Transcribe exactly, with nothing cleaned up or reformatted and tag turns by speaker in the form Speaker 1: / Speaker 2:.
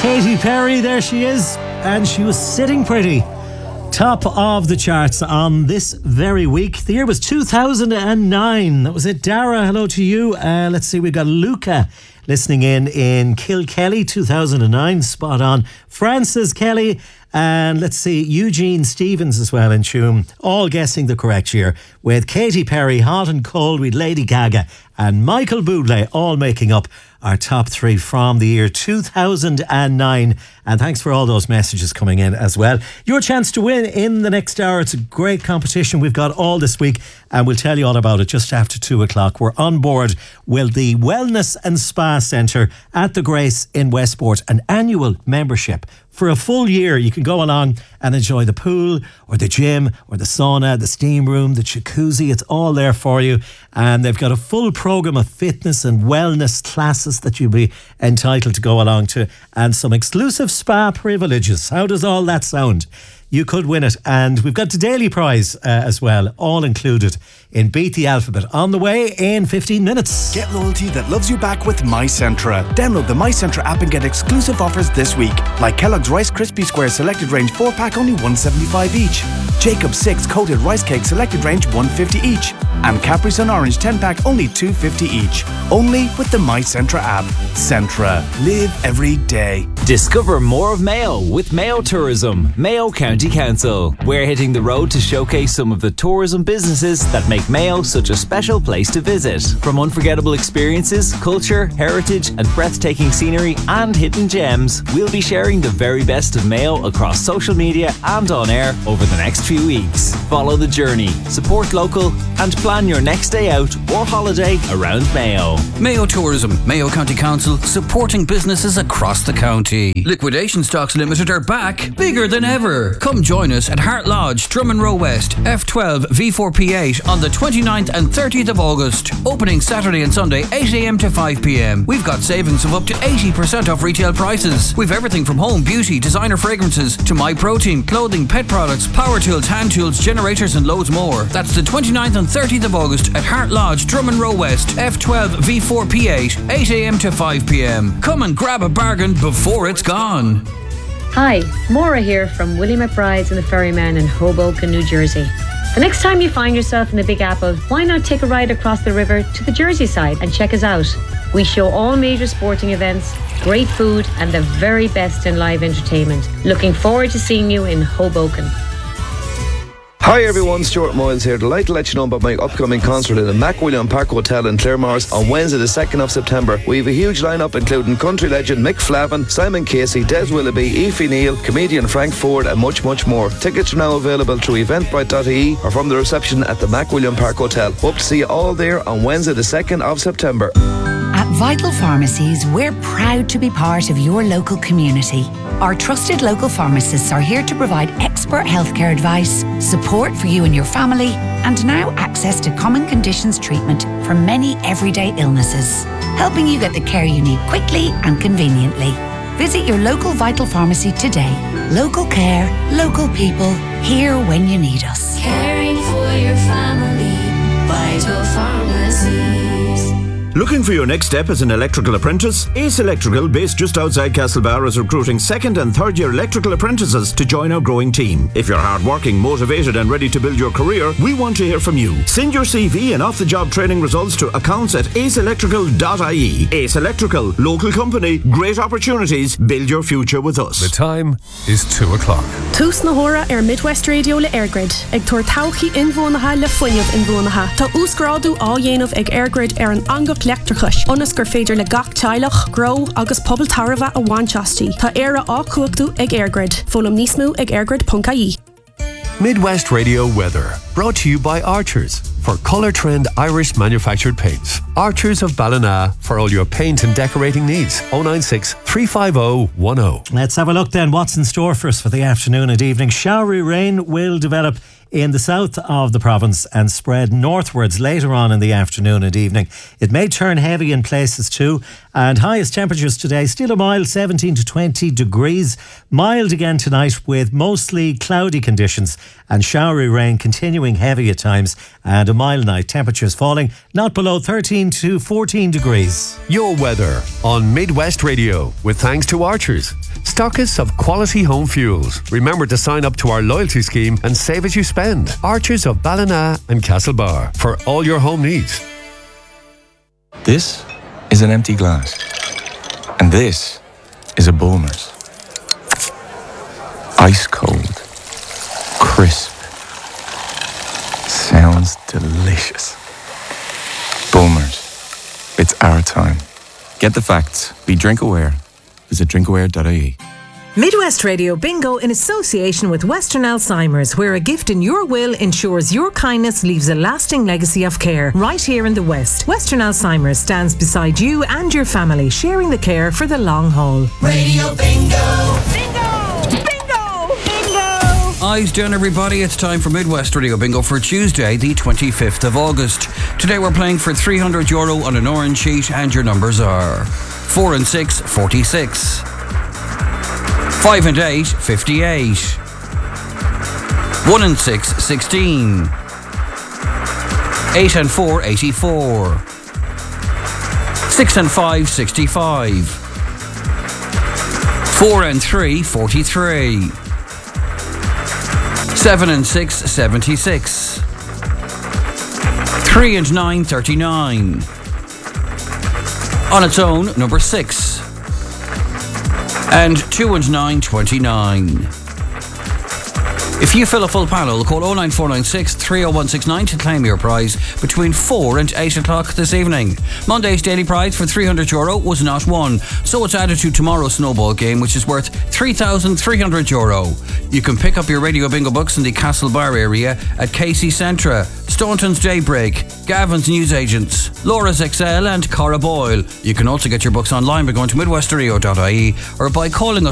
Speaker 1: Katy Perry, there she is, and she was sitting pretty. Top of the charts on this very week. The year was two thousand nine. That was it. Dara, hello to you. Uh, let's see, we've got Luca listening in in Kilkelly, two thousand nine. Spot on. Francis Kelly. And let's see, Eugene Stevens as well in tune. All guessing the correct year. With Katy Perry, Hot and Cold, with Lady Gaga and Michael Bublé all making up our top three from the year two thousand nine. And thanks for all those messages coming in as well. Your chance to win in the next hour. It's a great competition we've got all this week, and we'll tell you all about it just after two o'clock. We're on board with the Wellness and Spa Centre at the Grace in Westport, an annual membership. For a full year, you can go along and enjoy the pool or the gym or the sauna, the steam room, the jacuzzi. It's all there for you. And they've got a full programme of fitness and wellness classes that you'll be entitled to go along to, and some exclusive spa privileges. How does all that sound? You could win it. And we've got the daily prize uh, as well, all included in Beat the Alphabet, on the way in fifteen minutes.
Speaker 2: Get loyalty that loves you back with MyCentra. Download the MyCentra app and get exclusive offers this week, like Kellogg's Rice Krispie Square Selected Range four pack only one seventy-five each, Jacob's six Coated Rice Cake Selected Range one fifty each, and Capri Sun Orange ten pack only two fifty each. Only with the MyCentra app. Centra. Live every day.
Speaker 3: Discover more of Mayo with Mayo Tourism, Mayo County Council. We're hitting the road to showcase some of the tourism businesses that make Mayo such a special place to visit. From unforgettable experiences, culture, heritage and breathtaking scenery and hidden gems, we'll be sharing the very best of Mayo across social media and on air over the next few weeks. Follow the journey, support local and plan your next day out or holiday around Mayo.
Speaker 4: Mayo Tourism, Mayo County Council, supporting businesses across the county. Liquidation Stocks Limited are back, bigger than ever. Come join us at Hart Lodge, Drummond Row West, F twelve V four P eight on the twenty-ninth and thirtieth of August. Opening Saturday and Sunday eight a m to five p m. We've got savings of up to eighty percent off retail prices. We've everything from home, beauty, designer fragrances to My Protein, clothing, pet products, power tools, hand tools, generators and loads more. That's the twenty-ninth and thirtieth of August at Hart Lodge, Drummond Row West, F twelve V four P eight, eight a m to five p m. Come and grab a bargain before it's gone.
Speaker 5: Hi, Maura here from Willie McBride's and the Ferryman in Hoboken, New Jersey. The next time you find yourself in the Big Apple, why not take a ride across the river to the Jersey side and check us out? We show all major sporting events, great food and the very best in live entertainment. Looking forward to seeing you in Hoboken.
Speaker 6: Hi everyone, Stuart Moyles here. Delighted to let you know about my upcoming concert in the MacWilliam Park Hotel in Claremorris on Wednesday the second of September. We have a huge lineup including country legend Mick Flavin, Simon Casey, Des Willoughby, Aoife Neal, comedian Frank Ford and much much more. Tickets are now available through eventbrite dot I E or from the reception at the MacWilliam Park Hotel. Hope to see you all there on Wednesday the second of September.
Speaker 7: At Vital Pharmacies, we're proud to be part of your local community. Our trusted local pharmacists are here to provide expert healthcare advice, support for you and your family, and now access to common conditions treatment for many everyday illnesses, helping you get the care you need quickly and conveniently. Visit your local Vital Pharmacy today. Local care, local people, here when you need us.
Speaker 8: Caring for your family, Vital Pharmacies.
Speaker 9: Looking for your next step as an electrical apprentice? Ace Electrical, based just outside Castlebar, is recruiting second and third year electrical apprentices to join our growing team. If you're hardworking, motivated and ready to build your career, we want to hear from you. Send your C V and off-the-job training results to accounts at ace electrical dot I E. Ace Electrical, local company, great opportunities, build your future with us.
Speaker 10: The time is two o'clock.
Speaker 11: Tús na hora ar Midwest Radio le Airgrid. Ag tuair tauchi inbhuanacha le foiineh inbhuanacha. Tá úsgrádu á dhéanamh ag Airgrid ar an angach leachtarchais. Onas gur féidir le gach teilech, grow agus pobl tarva a bhainteastí. Tá éire á cuachtú ag Airgrid. Fólam níos mú ag airgrid dot I E.
Speaker 10: Midwest Radio Weather, brought to you by Archers for Colour Trend Irish manufactured paints. Archers of Ballina for all your paint and decorating needs. oh nine six, three five oh, one oh.
Speaker 1: Let's have a look then what's in store for us for the afternoon and evening. Showery rain will develop in the south of the province and spread northwards later on in the afternoon and evening. It may turn heavy in places too, and highest temperatures today still a mild seventeen to twenty degrees. Mild again tonight with mostly cloudy conditions and showery rain continuing heavy at times, and a mild night. Temperatures falling not below thirteen to fourteen degrees.
Speaker 10: Your weather on Midwest Radio with thanks to Archers, stockists of quality home fuels. Remember to sign up to our loyalty scheme and save as you spend. Archers of Ballina and Castlebar for all your home needs.
Speaker 12: This is an empty glass, and this is a Bulmers. Ice cold, crisp, sounds delicious. Bulmers, it's our time. Get the facts. Be drink aware. Visit drinkaware dot I E.
Speaker 13: Midwest Radio Bingo in association with Western Alzheimer's, where a gift in your will ensures your kindness leaves a lasting legacy of care right here in the West. Western Alzheimer's stands beside you and your family, sharing the care for the long haul.
Speaker 14: Radio Bingo! Bingo! Bingo! Bingo!
Speaker 4: Eyes down, everybody. It's time for Midwest Radio Bingo for Tuesday, the twenty-fifth of August. Today we're playing for three hundred euro on an orange sheet, and your numbers are four and six, forty-six. five and eight, fifty-eight. one and six, sixteen. eight and four, eighty-four. six and five, sixty-five. four and three, forty-three. seven and six, seventy-six. three and nine, thirty-nine. On its own, number six. And two and nine, twenty-nine. If you fill a full panel, call oh nine four nine six, three oh one six nine to claim your prize between four and eight o'clock this evening. Monday's daily prize for three hundred euro was not won, so it's added to tomorrow's snowball game, which is worth three thousand three hundred euro. You can pick up your Radio Bingo books in the Castlebar area at Casey Centra, Staunton's Daybreak, Gavin's Newsagents, Laura's X L and Cara Boyle. You can also get your books online by going to midwest radio dot I E or by calling us